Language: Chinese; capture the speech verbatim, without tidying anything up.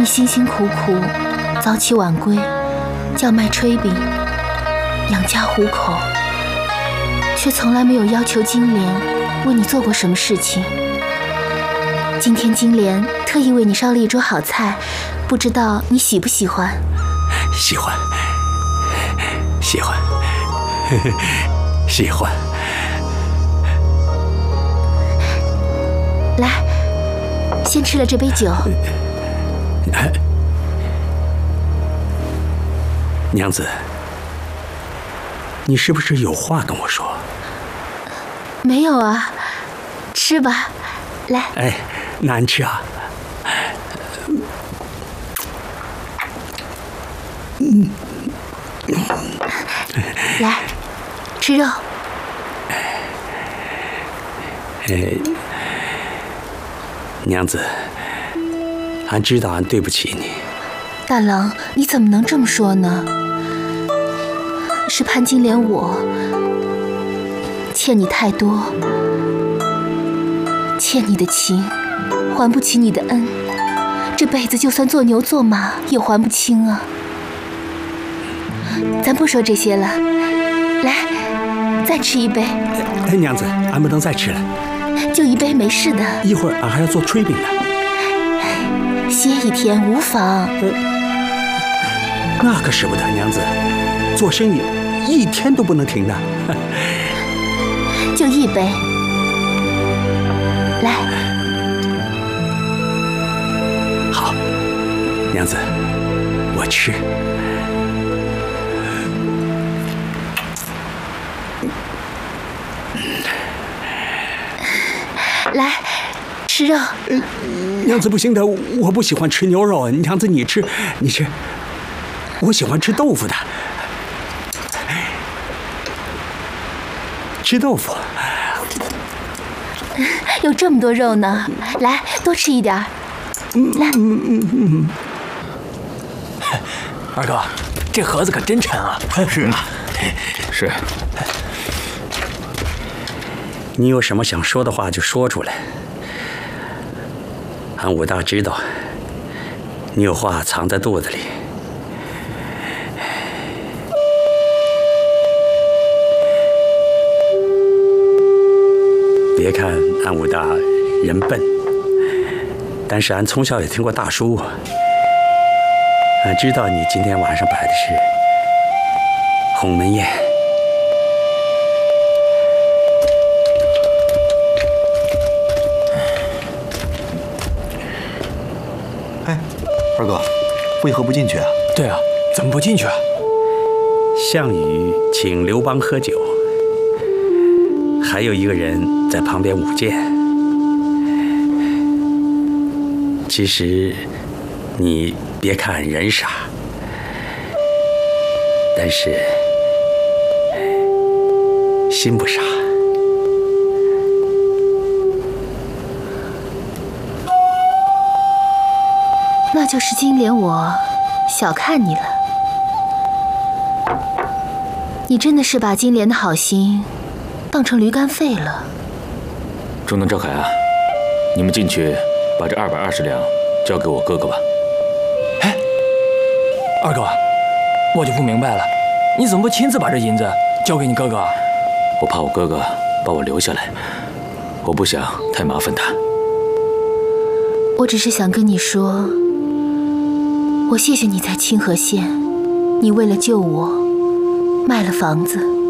你辛辛苦苦，早起晚归，叫卖炊饼，养家糊口，却从来没有要求金莲为你做过什么事情。今天金莲特意为你烧了一桌好菜，不知道你喜不喜欢？ 喜欢，喜欢，喜欢。 来，先吃了这杯酒。 娘子，你是不是有话跟我说？ 没有啊，吃吧，来。 哎，难吃啊。嗯， 来，吃肉。 哎，娘子，俺知道俺对不起你。 大郎，你怎么能这么说呢？是潘金莲我欠你太多，欠你的情，还不起你的恩，这辈子就算做牛做马也还不清啊。咱不说这些了，来，再吃一杯。 哎，娘子，俺不能再吃了。 就一杯没事的。 一会儿俺还要做炊饼呢。 歇一天无妨。 那可使不得，娘子，做生意一天都不能停的。 就一杯，来。 好，娘子，我吃。 来，吃肉。 呃、娘子不行的，我不喜欢吃牛肉。娘子你吃，你吃。我喜欢吃豆腐的。吃豆腐。 有这么多肉呢，来，多吃一点。来。 嗯嗯嗯。 二哥，这盒子可真沉啊！ 是啊，是。 你有什么想说的话就说出来。俺武大知道，你有话藏在肚子里。别看俺武大人笨，但是俺从小也听过大书。俺知道你今天晚上摆的是鸿门宴。 哎，二哥，为何不进去啊？ 对啊，怎么不进去啊？ 项羽请刘邦喝酒，还有一个人在旁边舞剑。其实，你别看人傻，但是心不傻。 那就是金莲我小看你了。你真的是把金莲的好心当成驴肝肺了。 中南、赵凯啊，你们进去把这二百二十两交给我哥哥吧。 哎，二哥，我就不明白了，你怎么不亲自把这银子交给你哥哥啊？ 我怕我哥哥把我留下来，我不想太麻烦他。 我只是想跟你说，我谢谢你在清河县，你为了救我卖了房子。